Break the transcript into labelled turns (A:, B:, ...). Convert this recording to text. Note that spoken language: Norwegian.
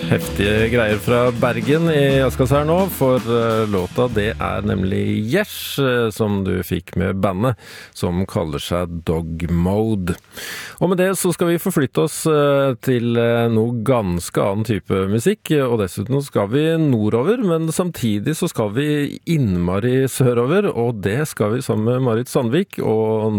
A: Heftige greier fra Bergen i Askas her nå, for låta det nemlig Yes, som du fikk med bandet, som kaller seg Dog Mode. Og med det så skal vi forflytte oss til noe ganske annen type musikk, og dessuten skal vi nordover, men samtidig så skal vi innmari sørover, og det skal vi sammen med Marit Sandvik, og